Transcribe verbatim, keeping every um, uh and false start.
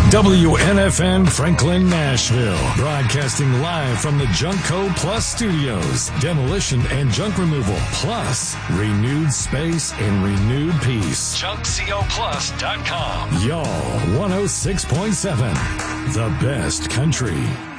W N F N Franklin, Nashville. Broadcasting live from the Junkco Plus Studios. Demolition and junk removal. Plus, renewed space and renewed peace. junk co plus dot com. Y'all, one oh six point seven. The best country.